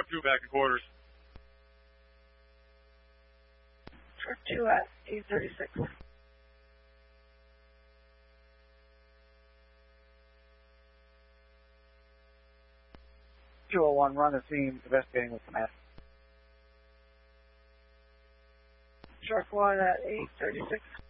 Shark 2 back in quarters. Shark 2 at 836. 201, run the scene, investigating with command. Shark 1 at 836.